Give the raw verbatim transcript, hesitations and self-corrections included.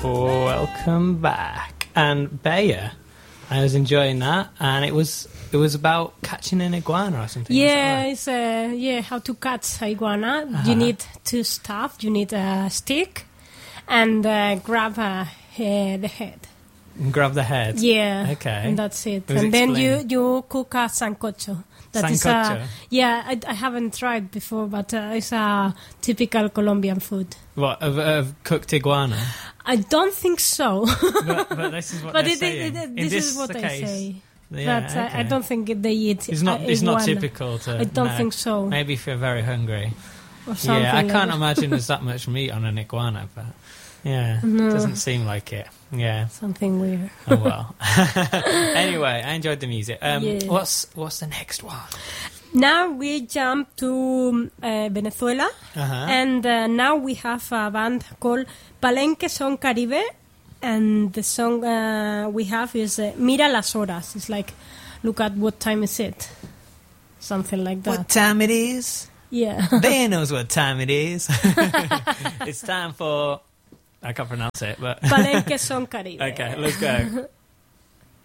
Welcome back. And Bayer, I was enjoying that, and it was it was about catching an iguana or something. Yeah, it's uh, yeah how to catch an iguana. Uh-huh. You need two stuff. You need a stick and uh, grab uh, uh, the head. Grab the head. Yeah. Okay. And that's it. it and then you, you cook a sancocho. That sancocho. Is a, yeah, I, I haven't tried before, but uh, it's a typical Colombian food. What, of, of cooked iguana? I don't think so. but, but this is what but they're it, saying. It, it, In this, this is what case, I say. Yeah, but okay. uh, I don't think they eat It's not. uh, It's not iguana. typical to. I don't no. think so. Maybe if you're very hungry. Or something yeah, I like can't that. imagine there's that much meat on an iguana, but yeah, No. doesn't seem like it. Yeah. Something weird. Oh well. Anyway, I enjoyed the music. Um, Yeah. What's what's the next one? Now we jump to uh, Venezuela, Uh-huh. and uh, now we have a band called Palenque Son Caribe, and the song uh, we have is uh, Mira las horas. It's like, look at what time is it? Something like that. What time it is? Yeah. Bear knows what time it is. It's time for... I can't pronounce it, but... Palenque Son Caribe. Okay, let's go.